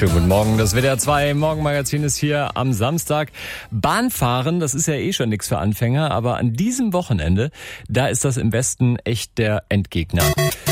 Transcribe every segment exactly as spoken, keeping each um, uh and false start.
Schönen guten Morgen. Das W D R zwei Morgenmagazin ist hier am Samstag. Bahnfahren, das ist ja eh schon nichts für Anfänger, aber an diesem Wochenende, da ist das im Westen echt der Endgegner.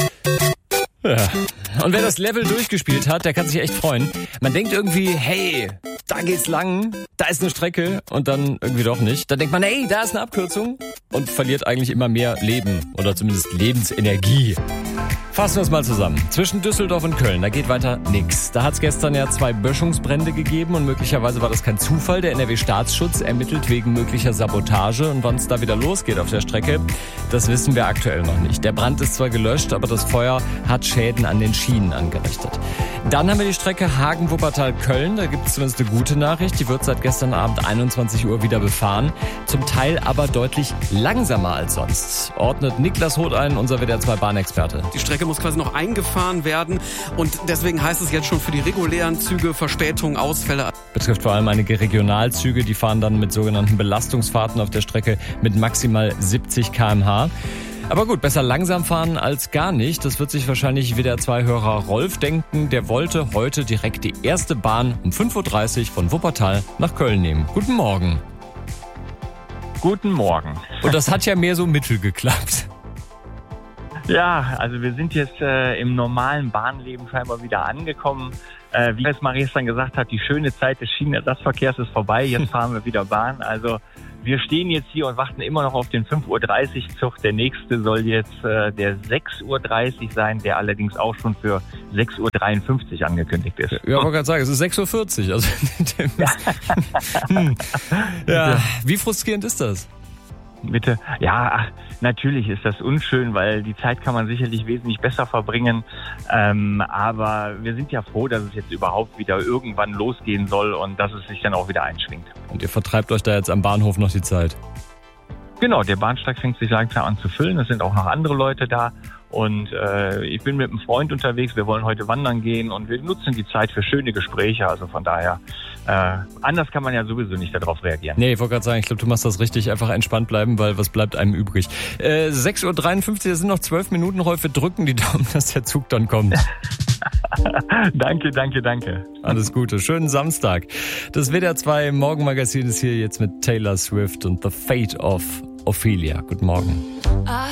Ja. Und wer das Level durchgespielt hat, der kann sich echt freuen. Man denkt irgendwie, hey, da geht's lang, da ist eine Strecke und dann irgendwie doch nicht. Dann denkt man, hey, da ist eine Abkürzung und verliert eigentlich immer mehr Leben oder zumindest Lebensenergie. Fassen wir es mal zusammen. Zwischen Düsseldorf und Köln, da geht weiter nix. Da hat es gestern ja zwei Böschungsbrände gegeben und möglicherweise war das kein Zufall. Der N R W-Staatsschutz ermittelt wegen möglicher Sabotage und wann es da wieder losgeht auf der Strecke, das wissen wir aktuell noch nicht. Der Brand ist zwar gelöscht, aber das Feuer hat Schäden an den Schienen angerichtet. Dann haben wir die Strecke Hagen-Wuppertal-Köln. Da gibt es zumindest eine gute Nachricht. Die wird seit gestern Abend einundzwanzig Uhr wieder befahren. Zum Teil aber deutlich langsamer als sonst. Ordnet Niklas Hoth ein, unser W D R zwei Bahnexperte. Die Strecke muss quasi noch eingefahren werden und deswegen heißt es jetzt schon für die regulären Züge Verspätungen, Ausfälle. Betrifft vor allem einige Regionalzüge, die fahren dann mit sogenannten Belastungsfahrten auf der Strecke mit maximal siebzig Kilometer pro Stunde. Aber gut, besser langsam fahren als gar nicht. Das wird sich wahrscheinlich W D R zwei-Hörer Rolf denken. Der wollte heute direkt die erste Bahn um fünf Uhr dreißig von Wuppertal nach Köln nehmen. Guten Morgen. Guten Morgen. Und das hat ja mehr so mittel geklappt. Ja, also wir sind jetzt äh, im normalen Bahnleben scheinbar wieder angekommen. Äh, wie es Marie gestern gesagt hat, die schöne Zeit des Schienenersatzverkehrs ist vorbei. Jetzt fahren wir wieder Bahn. Also wir stehen jetzt hier und warten immer noch auf den fünf Uhr dreißig Zug. Der nächste soll jetzt äh, der sechs Uhr dreißig sein, der allerdings auch schon für sechs Uhr dreiundfünfzig angekündigt ist. Ja, ich wollte gerade sagen, es ist sechs Uhr vierzig. Also, hm. Ja, wie frustrierend ist das? Bitte. Ja, ach, natürlich ist das unschön, weil die Zeit kann man sicherlich wesentlich besser verbringen. Ähm, aber wir sind ja froh, dass es jetzt überhaupt wieder irgendwann losgehen soll und dass es sich dann auch wieder einschwingt. Und ihr vertreibt euch da jetzt am Bahnhof noch die Zeit? Genau, der Bahnsteig fängt sich langsam an zu füllen. Es sind auch noch andere Leute da. Und äh, ich bin mit einem Freund unterwegs. Wir wollen heute wandern gehen und wir nutzen die Zeit für schöne Gespräche. Also von daher, äh, anders kann man ja sowieso nicht darauf reagieren. Nee, ich wollte gerade sagen, ich glaube, du machst das richtig. Einfach entspannt bleiben, weil was bleibt einem übrig? Äh, sechs Uhr dreiundfünfzig, das sind noch zwölf Minuten. Rolf, wir drücken die Daumen, dass der Zug dann kommt. Danke, danke, danke. Alles Gute, schönen Samstag. Das W D R zwei Morgenmagazin ist hier jetzt mit Taylor Swift und The Fate of Ophelia. Guten Morgen.